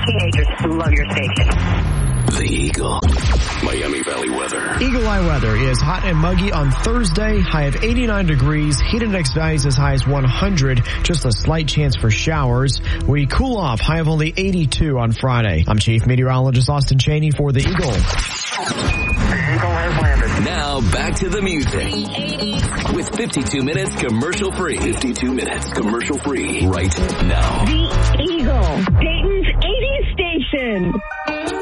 teenagers love your station. The Eagle. Miami Valley weather. Eagle Eye weather is hot and muggy on Thursday. High of 89 degrees. Heat index values as high as 100. Just a slight chance for showers. We cool off. High of only 82 on Friday. I'm Chief Meteorologist Austin Cheney for the Eagle. The Eagle has landed. Now back to the music. With 52 minutes commercial free. 52 minutes commercial free right now. The Eagle, Dayton's 80s station.